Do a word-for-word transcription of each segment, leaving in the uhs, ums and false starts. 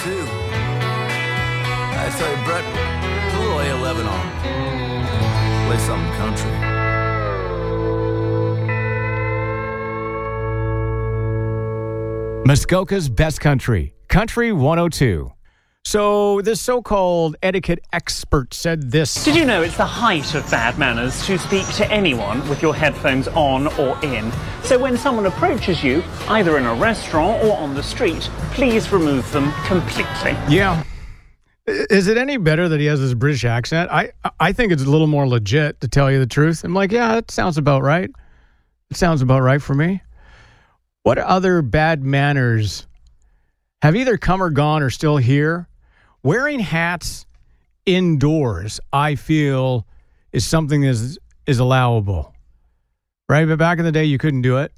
two. I tell you, Brett, put a little A eleven on. Play something country. Muskoka's Best Country, Country one oh two. So this so-called etiquette expert said this. Did you know it's the height of bad manners to speak to anyone with your headphones on or in? So when someone approaches you, either in a restaurant or on the street, please remove them completely. Yeah. Is it any better that he has this British accent? I I think it's a little more legit, to tell you the truth. I'm like, yeah, that sounds about right. It sounds about right for me. What other bad manners have either come or gone or still here? Wearing hats indoors, I feel, is something that is, is allowable. Right? But back in the day, you couldn't do it.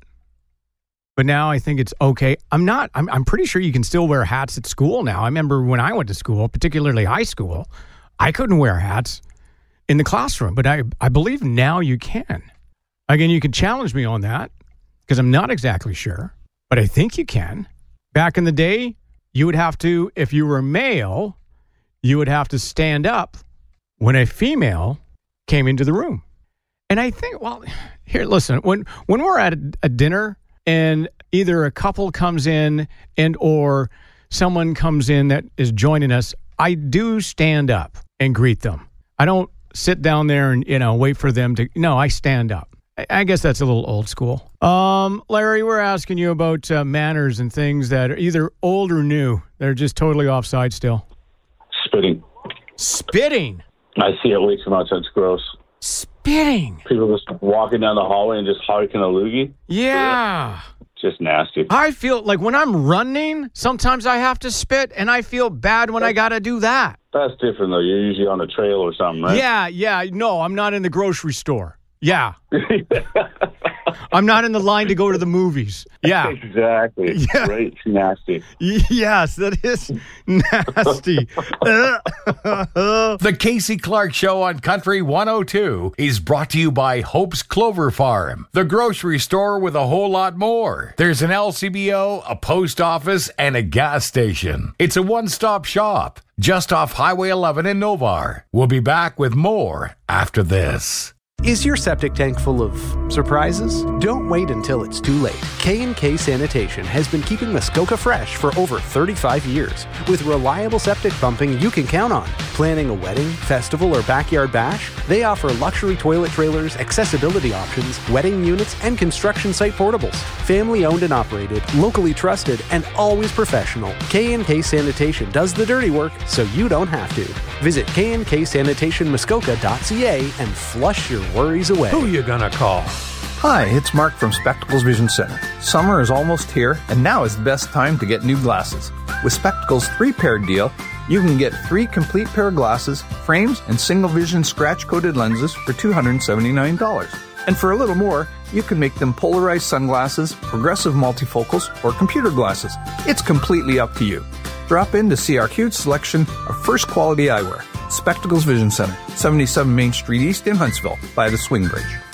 But now I think it's okay. I'm not, I'm, I'm pretty sure you can still wear hats at school now. I remember when I went to school, particularly high school, I couldn't wear hats in the classroom. But I, I believe now you can. Again, you can challenge me on that because I'm not exactly sure. But I think you can. Back in the day, you would have to, if you were male, you would have to stand up when a female came into the room. And I think, well, here, listen, when when we're at a, a dinner and either a couple comes in and or someone comes in that is joining us, I do stand up and greet them. I don't sit down there and, you know, wait for them to, no, I stand up. I guess that's a little old school. Um, Larry, we're asking you about uh, manners and things that are either old or new. They're just totally offside still. Spitting. Spitting? I see it way too much. That's gross. Spitting? People just walking down the hallway and just harking a loogie. Yeah. Just nasty. I feel like when I'm running, sometimes I have to spit, and I feel bad when I got to do that. That's different, though. You're usually on a trail or something, right? Yeah, yeah. No, I'm not in the grocery store. Yeah. I'm not in the line to go to the movies. Yeah. Exactly. Yeah. Right. Nasty. Yes, that is nasty. The Casey Clark Show on Country one oh two is brought to you by Hope's Clover Farm, the grocery store with a whole lot more. There's an L C B O, a post office, and a gas station. It's a one-stop shop just off Highway eleven in Novar. We'll be back with more after this. Is your septic tank full of surprises? Don't wait until it's too late. K and K Sanitation has been keeping Muskoka fresh for over thirty-five years. With reliable septic pumping you can count on. Planning a wedding, festival, or backyard bash? They offer luxury toilet trailers, accessibility options, wedding units, and construction site portables. Family owned and operated, locally trusted, and always professional. K and K Sanitation does the dirty work so you don't have to. Visit k and k sanitation muskoka dot c a and flush your worries away. Who you gonna call? Hi, it's Mark from Spectacles Vision Center. Summer is almost here, and now is the best time to get new glasses. With Spectacles' three-pair deal, you can get three complete pair of glasses, frames, and single-vision scratch-coated lenses for two hundred seventy-nine dollars. And for a little more, you can make them polarized sunglasses, progressive multifocals, or computer glasses. It's completely up to you. Drop in to see our huge selection of first-quality eyewear. Spectacles Vision Center, seventy-seven Main Street East in Huntsville, by the Swing Bridge.